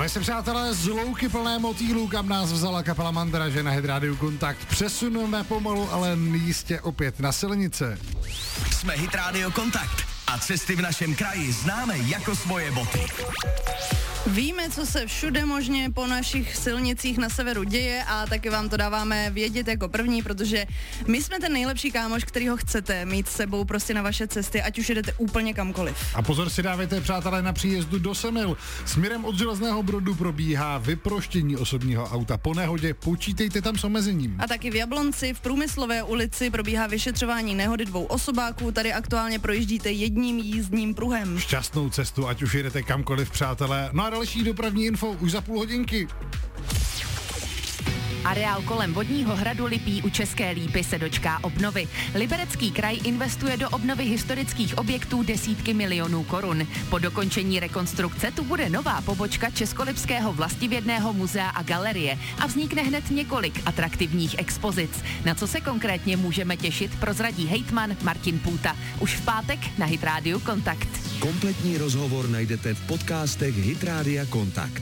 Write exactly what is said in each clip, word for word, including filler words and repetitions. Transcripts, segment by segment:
Až se, přátelé, z louky plné motýlů, kam nás vzala kapela Mandraže na Hit Radio Kontakt, přesuneme pomalu, ale jistě opět na silnice. Jsme Hit Radio Kontakt a cesty v našem kraji známe jako svoje boty. Víme, co se všude možně po našich silnicích na severu děje a taky vám to dáváme vědět jako první, protože my jsme ten nejlepší kámoš, kterýho chcete mít s sebou prostě na vaše cesty, ať už jdete úplně kamkoliv. A pozor si dávejte, přátelé, na příjezdu do Semil. Směrem od Železného Brodu probíhá vyproštění osobního auta po nehodě, počítejte tam s omezením. A taky v Jablonci v Průmyslové ulici probíhá vyšetřování nehody dvou osobáků, tady aktuálně projíždíte jedním jízdním pruhem. Šťastnou cestu, ať už jedete kamkoliv, přátelé. No a další dopravní info už za půl hodinky. Areál kolem Vodního hradu Lipí u České Lípy se dočká obnovy. Liberecký kraj investuje do obnovy historických objektů desítky milionů korun. Po dokončení rekonstrukce tu bude nová pobočka Českolipského vlastivědného muzea a galerie a vznikne hned několik atraktivních expozic. Na co se konkrétně můžeme těšit, prozradí hejtman Martin Půta. Už v pátek na Hit Radio Kontakt. Kompletní rozhovor najdete v podcastech Hit Rádia Kontakt.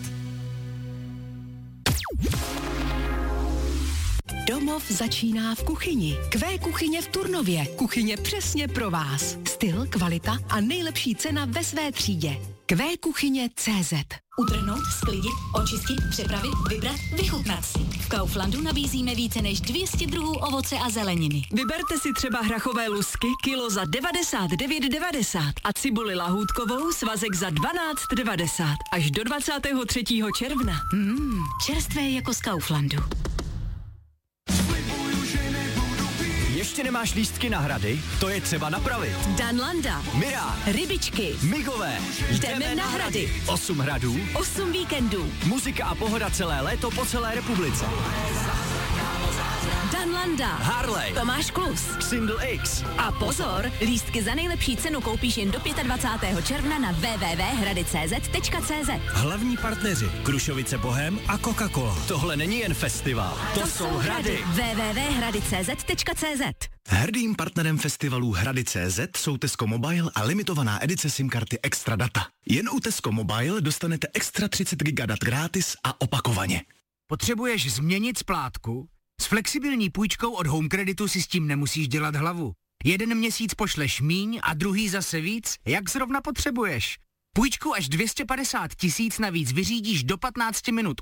Domov začíná v kuchyni. Q kuchyně v Turnově. Kuchyně přesně pro vás. Styl, kvalita a nejlepší cena ve své třídě. Q kuchyně tečka cé zet. Utrhnout, sklidit, očistit, připravit, vybrat, vychutnat si. V Kauflandu nabízíme více než dvě stě druhů ovoce a zeleniny. Vyberte si třeba hrachové lusky kilo za devadesát devět devadesát a cibuli lahůdkovou svazek za dvanáct devadesát. Až do dvacátého třetího června. Mmm, čerstvé jako z Kauflandu. Ještě nemáš lístky na hrady? To je třeba napravit. Danlanda, Mirá, rybičky, Migové, jdeme na hrady. Osm hradů, Osm víkendů. muzika a pohoda celé léto po celé republice. Danlanda, Harley, Tomáš Klus. Single X. A pozor, lístky za nejlepší cenu koupíš jen do dvacátého pátého června na w w w tečka hrady tečka cé zet tečka cé zet. Hlavní partneři Krušovice Bohem a Coca-Cola. Tohle není jen festival, to, to jsou hrady. w w w tečka hrady tečka cé zet tečka cé zet. Hrdým partnerem festivalů Hrady tečka cé zet jsou Tesco Mobile a limitovaná edice SIM karty Extra Data. Jen u Tesco Mobile dostanete extra třicet giga dat gratis a opakovaně. Potřebuješ změnit splátku? S flexibilní půjčkou od Home Creditu si s tím nemusíš dělat hlavu. Jeden měsíc pošleš míň a druhý zase víc, jak zrovna potřebuješ. Půjčku až dvě stě padesát tisíc navíc vyřídíš do patnáct minut